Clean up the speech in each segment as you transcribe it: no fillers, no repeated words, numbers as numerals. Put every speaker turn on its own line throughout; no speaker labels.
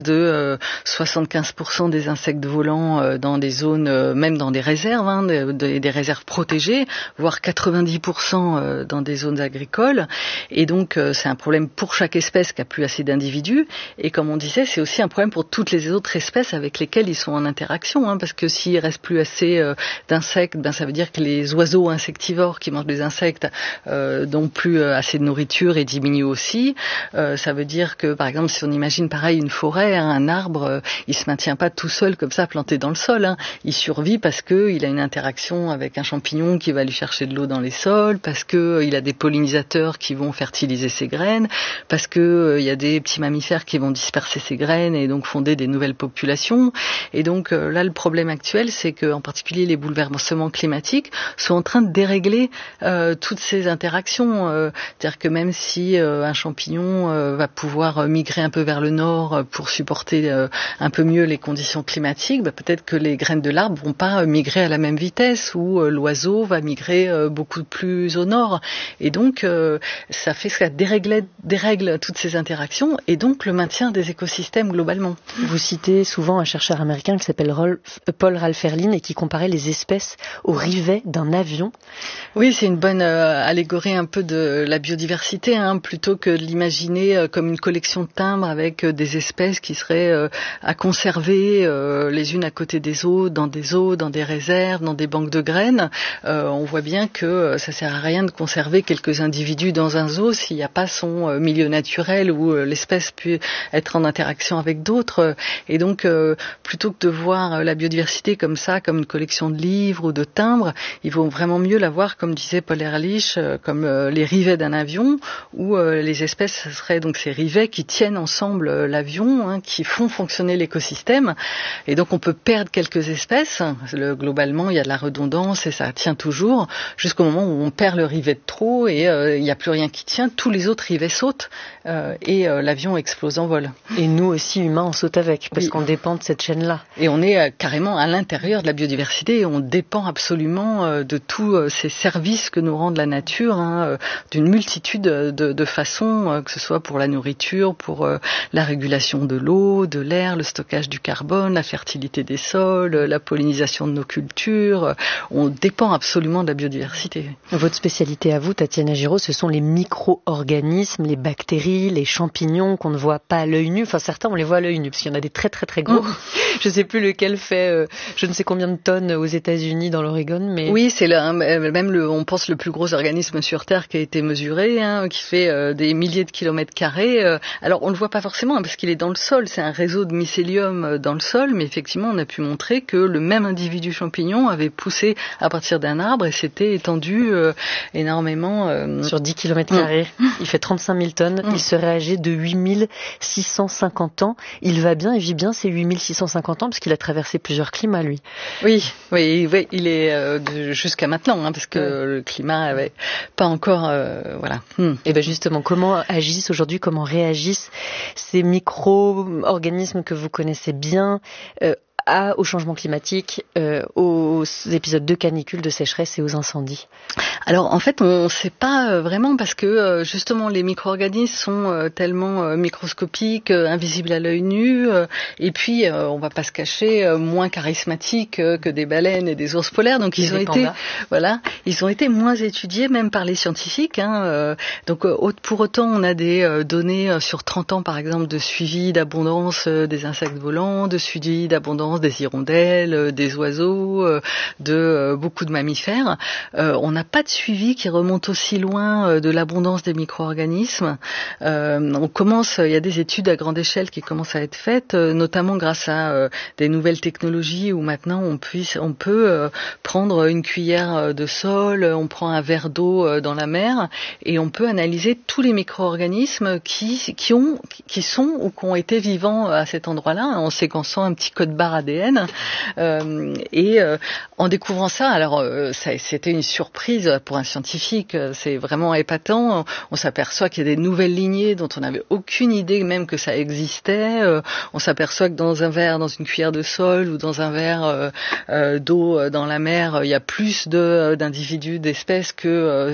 de 75% des insectes volants dans des zones, même dans des réserves, des réserves protégées, voire 90% dans des zones agricoles. Et donc c'est un problème pour chaque espèce qui a plus assez d'individus. Et comme on disait, c'est aussi un problème pour toutes les autres espèces avec lesquelles ils sont en interaction, parce que s'il reste plus assez d'insectes, ça veut dire que les oiseaux insectivores qui mangent des insectes n'ont plus assez de nourriture et diminuent aussi. Ça veut dire que, par exemple, si on imagine pareil une forêt, un arbre, il se maintient pas tout seul comme ça planté dans le sol. Il survit parce que il a une interaction avec un champignon qui va lui chercher de l'eau dans les sols, parce que il a des pollinisateurs qui vont fertiliser ses graines, parce que il y a des petits mammifères qui vont disperser ses graines et donc fonder des nouvelles populations. Et donc là, le problème actuel, c'est que en particulier les bouleversements climatiques sont en train de dérégler toutes ces interactions. C'est-à-dire que même si un champignon va pouvoir migrer un peu vers le nord pour supporter un peu mieux les conditions climatiques, peut-être que les graines de l'arbre vont pas migrer à la même vitesse, ou l'oiseau va migrer beaucoup plus au nord. Et donc ça fait ça dérègle toutes ces interactions et donc le maintien des écosystèmes globalement.
Vous citez souvent un chercheur américain qui s'appelle Paul Ralph Ehrlich et qui comparait les espèces au rivet d'un avion.
Oui, c'est une bonne allégorie un peu de la biodiversité, plutôt que de l'imaginer comme une collection de timbres avec des espèces qui seraient à conserver les unes à côté des autres, dans des réserves, dans des banques de graines. On voit bien que ça sert à rien de conserver quelques individus dans un zoo s'il n'y a pas son milieu naturel où l'espèce peut être en interaction avec d'autres. Et donc, plutôt que de voir la biodiversité comme ça, comme une collection de livres ou de timbres, il vaut vraiment mieux la voir, comme disait Paul Ehrlich, comme les rivets d'un avion, où les espèces seraient donc ces rivets qui tiennent ensemble l'avion, qui font fonctionner l'écosystème. Et donc on peut perdre quelques espèces. Globalement, il y a de la redondance et ça tient toujours, jusqu'au moment où on perd le rivet de trop et il n'y a plus rien qui tient. Tous les autres rivets sautent et l'avion explose en vol.
Et nous aussi, humains, on saute avec, parce qu'on dépend de cette chaîne-là.
Et on est carrément à l'intérieur de la biodiversité et on dépend absolument de tous ces services que nous rend la nature, d'une multitude de façons, que ce soit pour la nourriture, pour la régulation de l'eau, de l'air, le stockage du carbone, la fertilité des sols, la pollinisation de nos cultures. On dépend absolument de la biodiversité.
Votre spécialité à vous, Tatiana Giraud, ce sont les micro-organismes, les bactéries, les champignons qu'on ne voit pas à l'œil nu. Enfin, certains, on les voit à l'œil nu, parce qu'il y en a des très très très gros. Je ne sais plus lequel fait je ne sais combien de tonnes aux États-Unis, dans l'Oregon, mais...
Oui, c'est on pense le plus gros organisme sur Terre qui a été mesuré, qui fait des milliers de kilomètres carrés. Alors, on le voit pas forcément, parce qu'il est dans le sol. C'est un réseau de mycélium dans le sol, mais effectivement, on a pu montrer que le même individu champignon avait poussé à partir d'un arbre et s'était étendu énormément.
Sur 10 kilomètres carrés. Il fait 35 000 tonnes. Il serait âgé de 8650 ans. Il va bien, il vit bien ces 8650 ans, parce qu'il a traversé plusieurs climats, lui.
Oui, il est jusqu'à maintenant, parce que le climat avait pas encore, voilà.
Et ben justement, comment agissent aujourd'hui, comment réagissent ces micro-organismes que vous connaissez bien au changement climatique, aux épisodes de canicule, de sécheresse et aux incendies?
Alors en fait, on ne sait pas vraiment, parce que justement les micro-organismes sont tellement microscopiques, invisibles à l'œil nu, et puis on va pas se cacher, moins charismatiques que des baleines et des ours polaires. Donc ils ont été moins étudiés même par les scientifiques. Donc pour autant, on a des données sur 30 ans par exemple de suivi d'abondance des insectes volants, de suivi d'abondance des hirondelles, des oiseaux, de beaucoup de mammifères. On n'a pas de suivi qui remonte aussi loin de l'abondance des micro-organismes. Il y a des études à grande échelle qui commencent à être faites, notamment grâce à des nouvelles technologies où maintenant on peut prendre une cuillère de sol, on prend un verre d'eau dans la mer et on peut analyser tous les micro-organismes qui sont ou qui ont été vivants à cet endroit-là, en séquençant un petit code barre ADN. En découvrant ça, alors c'était une surprise pour un scientifique, c'est vraiment épatant. On s'aperçoit qu'il y a des nouvelles lignées dont on n'avait aucune idée même que ça existait. On s'aperçoit que dans un verre, dans une cuillère de sol ou dans un verre d'eau dans la mer, il y a plus d'individus, d'espèces que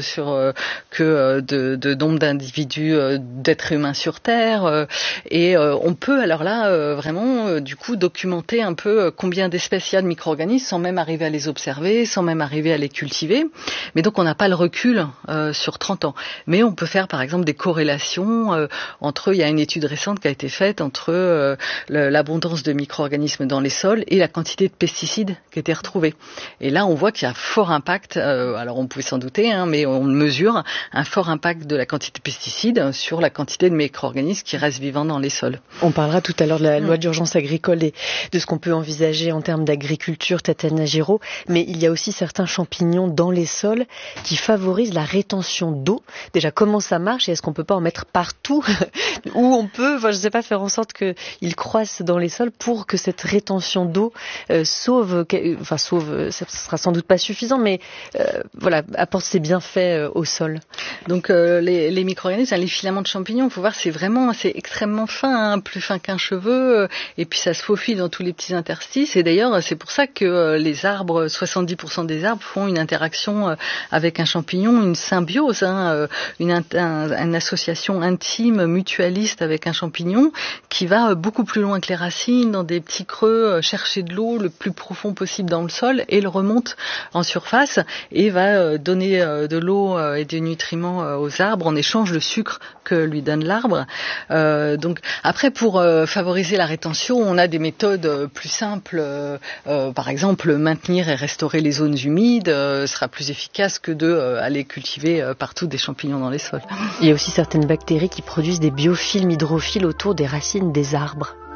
de nombre d'individus d'êtres humains sur Terre. On peut alors là vraiment du coup documenter un peu combien d'espèces il y a de micro-organismes sans même arriver à les observer, sans même arriver à les cultiver. Mais donc on n'a pas le recul sur 30 ans. Mais on peut faire par exemple des corrélations entre, il y a une étude récente qui a été faite entre l'abondance de micro-organismes dans les sols et la quantité de pesticides qui étaient retrouvés. Et là on voit qu'il y a fort impact, alors on pouvait s'en douter, mais on mesure un fort impact de la quantité de pesticides sur la quantité de micro-organismes qui restent vivants dans les sols.
On parlera tout à l'heure de la loi d'urgence agricole et de ce qu'on peut envisager en termes d'agriculture, Tatiana Giraud, mais il y a aussi certains champignons dans les sols qui favorisent la rétention d'eau. Déjà, comment ça marche et est-ce qu'on peut pas en mettre partout où on peut, je sais pas, faire en sorte qu'ils croissent dans les sols pour que cette rétention d'eau sauve, ça sera sans doute pas suffisant, mais apporte ses bienfaits au sol.
Donc les micro-organismes, les filaments de champignons, il faut voir, c'est extrêmement fin, plus fin qu'un cheveu, et puis ça se faufile dans tous les petits interstices. Et d'ailleurs, c'est pour ça que les arbres, 70% des arbres font une interaction avec un champignon, une symbiose, une association intime, mutualiste avec un champignon qui va beaucoup plus loin que les racines, dans des petits creux, chercher de l'eau le plus profond possible dans le sol et le remonte en surface et va donner de l'eau et des nutriments aux arbres en échange de sucre que lui donne l'arbre. Donc après, pour favoriser la rétention, on a des méthodes plus simples. Par exemple, maintenir et restaurer les zones humides sera plus efficace que aller cultiver partout des champignons dans les sols.
Il y a aussi certaines bactéries qui produisent des biofilms hydrophiles autour des racines des arbres.